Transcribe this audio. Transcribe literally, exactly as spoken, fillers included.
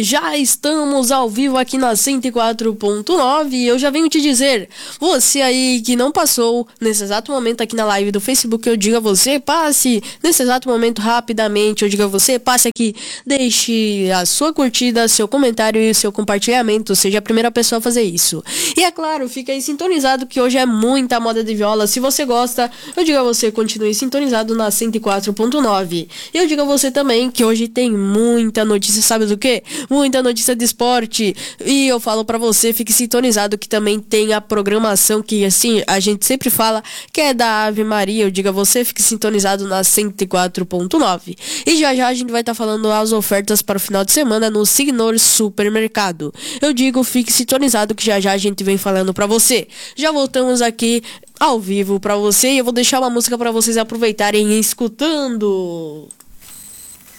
E já estamos ao vivo aqui na cento e quatro ponto nove e eu já venho te dizer, você aí que não passou nesse exato momento aqui na live do Facebook, eu digo a você, passe nesse exato momento rapidamente, eu digo a você, passe aqui, deixe a sua curtida, seu comentário e o seu compartilhamento, seja a primeira pessoa a fazer isso. E é claro, fica aí sintonizado que hoje é muita moda de viola, se você gosta, eu digo a você, continue sintonizado na cento e quatro ponto nove. E eu digo a você também que hoje tem muita notícia, sabe do que? Muita notícia de esporte. E eu falo pra você, fique sintonizado que também tem a programação que, assim, a gente sempre fala que é da Ave Maria. Eu digo a você, fique sintonizado na cento e quatro ponto nove. E já já a gente vai estar tá falando as ofertas para o final de semana no Signor Supermercado. Eu digo, fique sintonizado que já já a gente vem falando pra você. Já voltamos aqui ao vivo pra você e eu vou deixar uma música pra vocês aproveitarem escutando.